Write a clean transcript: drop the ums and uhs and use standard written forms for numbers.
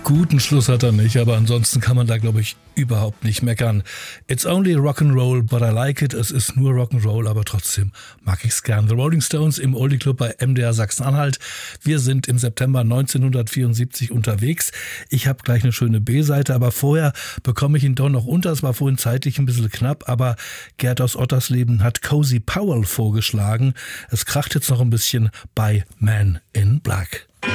Guten Schluss hat er nicht, aber ansonsten kann man da, glaube ich, überhaupt nicht meckern. It's only Rock'n'Roll, but I like it. Es ist nur Rock'n'Roll, aber trotzdem mag ich's gern. The Rolling Stones im Oldie Club bei MDR Sachsen-Anhalt. Wir sind im September 1974 unterwegs. Ich habe gleich eine schöne B-Seite, aber vorher bekomme ich ihn doch noch unter. Es war vorhin zeitlich ein bisschen knapp, aber Gerd aus Ottersleben hat Cozy Powell vorgeschlagen. Es kracht jetzt noch ein bisschen bei Man in Black.